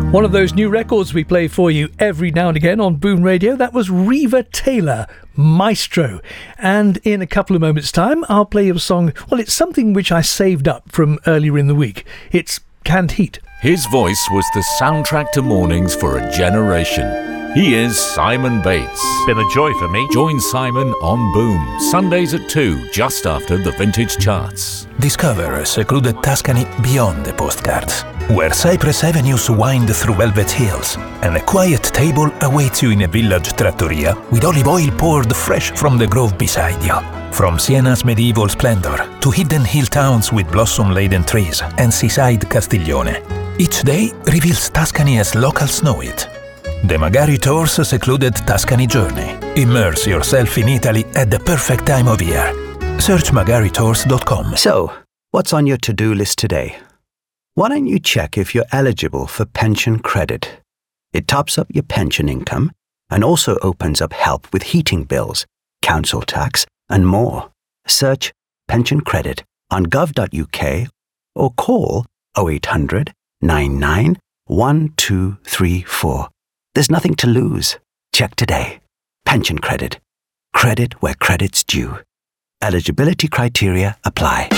One of those new records we play for you every now and again on Boom Radio. That was Reva Taylor, Maestro. And in a couple of moments' time, I'll play you a song. Well, it's something which I saved up from earlier in the week. It's Canned Heat. His voice was the soundtrack to mornings for a generation. He is Simon Bates. Been a joy for me. Join Simon on Boom, Sundays at 2, just after the vintage charts. Discover a secluded Tuscany beyond the postcards, where Cypress avenues wind through velvet hills, and a quiet table awaits you in a village trattoria with olive oil poured fresh from the grove beside you. From Siena's medieval splendor to hidden hill towns with blossom-laden trees and seaside Castiglione, each day reveals Tuscany as locals know it. The Magari Tours secluded Tuscany journey. Immerse yourself in Italy at the perfect time of year. Search magaritours.com. So, what's on your to-do list today? Why don't you check if you're eligible for pension credit? It tops up your pension income and also opens up help with heating bills, council tax, and more. Search pension credit on gov.uk or call 0800 99 1234. There's nothing to lose. Check today. Pension credit. Credit where credit's due. Eligibility criteria apply.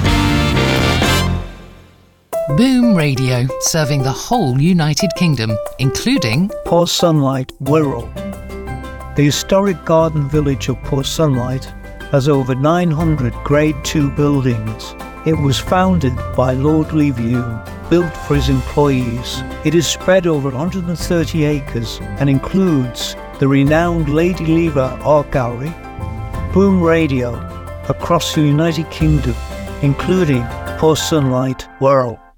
Boom Radio, serving the whole United Kingdom, including Port Sunlight, Wirral. The historic garden village of Port Sunlight has over 900 Grade II buildings. It was founded by Lord Leaview, built for his employees. It is spread over 130 acres and includes the renowned Lady Lever Art Gallery, Boom Radio across the United Kingdom, including Port Sunlight, Wirral.